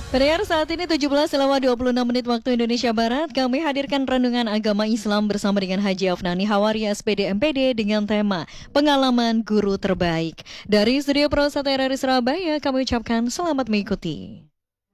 Pendengar saat ini 17:26 waktu Indonesia Barat, kami hadirkan renungan agama Islam bersama dengan Haji Afnani Hawaria SPD MPD dengan tema Pengalaman Guru Terbaik. Dari Studio Pro RRI Surabaya, kami ucapkan selamat mengikuti.